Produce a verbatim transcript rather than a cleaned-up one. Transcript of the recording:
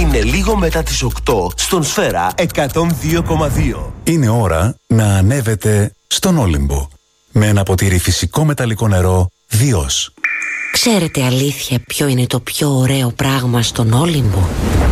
Είναι λίγο μετά τις οκτώ στον Σφαίρα εκατόν δύο κόμμα δύο. Είναι ώρα να ανέβετε στον Όλυμπο με ένα ποτήρι φυσικό μεταλλικό νερό Διός. Ξέρετε αλήθεια ποιο είναι το πιο ωραίο πράγμα στον Όλυμπο?